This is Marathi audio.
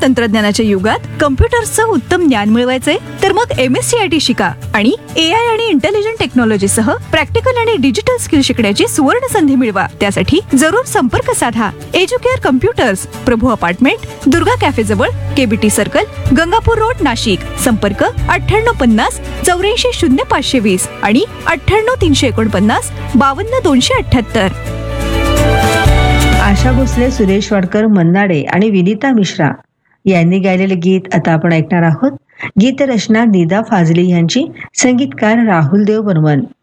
तंत्रज्ञानाच्या युगात कम्प्युटर्सचं उत्तम ज्ञान मिळवायचंय तर मग MSCIT शिका आणि AI आणि इंटेलिजंट टेक्नॉलॉजी सह प्रॅक्टिकल आणि डिजिटल स्किल शिकण्याची सुवर्ण संधी मिळवा. त्यासाठी जरूर संपर्क साधा. एज्युकेअर कम्प्युटर्स, प्रभू अपार्टमेंट, दुर्गा कॅफे जवळ, KBT circle, Gangapur road, Nashik. संपर्क 9850 84 0520 आणि 98 349 52 278. आशा भोसले, सुरेश वाडकर, मन्नाडे आणि विनीता मिश्रा यांनी गायलेले गीत आता आपण ऐकणार आहोत. गीत रचना निदा फाजली यांची, संगीतकार राहुल देव बर्मन.